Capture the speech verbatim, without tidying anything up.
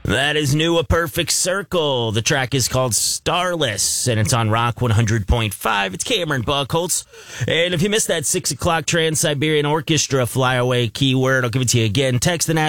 That is new, A Perfect Circle. The track is called Starless, and it's on Rock one hundred point five. It's Cameron Buckholz. And if you missed that six o'clock Trans-Siberian Orchestra flyaway keyword, I'll give it to you again. Text the